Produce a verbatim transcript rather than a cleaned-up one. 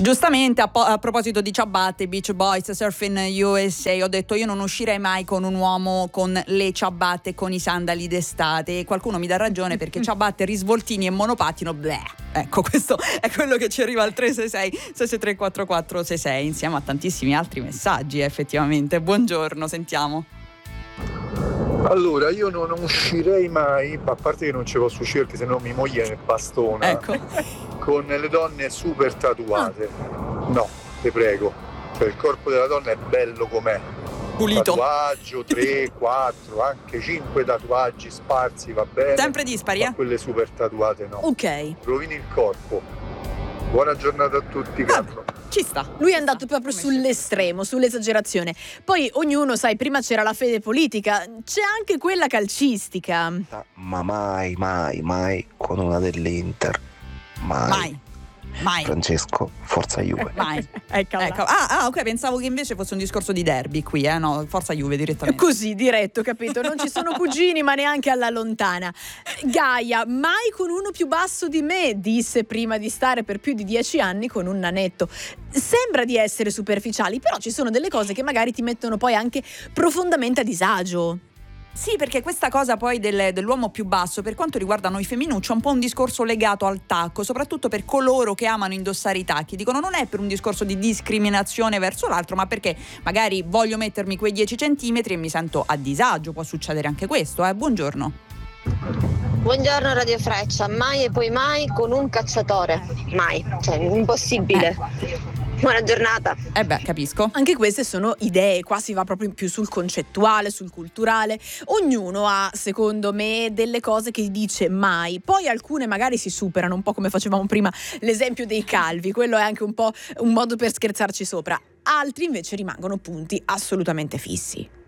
Giustamente a, po- a proposito di ciabatte, Beach Boys, Surfing U S A, ho detto io non uscirei mai con un uomo con le ciabatte e con i sandali d'estate, e qualcuno mi dà ragione, perché ciabatte, risvoltini e monopattino, bleh. Ecco, questo è quello che ci arriva al tre sei sei sei sei tre quattro quattro sei sei, insieme a tantissimi altri messaggi effettivamente. Buongiorno, sentiamo. Allora, io non uscirei mai, a parte che non ci posso uscire perché sennò mia moglie mi bastona, Ecco. con le donne super tatuate. No, te prego. Cioè il corpo della donna è bello com'è. Pulito. Tatuaggio, tre, quattro, anche cinque tatuaggi sparsi, va bene. Sempre dispari, eh? Ma quelle super tatuate no. Ok. Rovini il corpo. Buona giornata a tutti, Carlo. Ci sta. Lui è andato proprio sull'estremo, sull'esagerazione. Poi ognuno, sai, prima c'era la fede politica, c'è anche quella calcistica. Ma mai, mai, mai con una dell'Inter. Mai. Mai. Mai. Francesco, forza Juve. Mai. Ecco. Ecco. Ah, ah, ok, pensavo che invece fosse un discorso di derby qui, eh? No, forza Juve direttamente. Così, diretto, capito? Non ci sono cugini, ma neanche alla lontana. Gaia, mai con uno più basso di me, disse prima di stare per più di dieci anni con un nanetto. Sembra di essere superficiali, però ci sono delle cose che magari ti mettono poi anche profondamente a disagio. Sì, perché questa cosa poi del, dell'uomo più basso, per quanto riguarda noi femminucci, è un po' un discorso legato al tacco, soprattutto per coloro che amano indossare i tacchi. Dicono non è per un discorso di discriminazione verso l'altro, ma perché magari voglio mettermi quei dieci centimetri e mi sento a disagio. Può succedere anche questo, eh? Buongiorno. Buongiorno Radio Freccia, mai e poi mai con un cacciatore, mai, cioè impossibile. Eh. Buona giornata. Eh beh, capisco. Anche queste sono idee, qua si va proprio più sul concettuale, sul culturale. Ognuno ha, secondo me, delle cose che dice mai. Poi alcune magari si superano, un po' come facevamo prima l'esempio dei calvi, quello è anche un po' un modo per scherzarci sopra. Altri invece rimangono punti assolutamente fissi.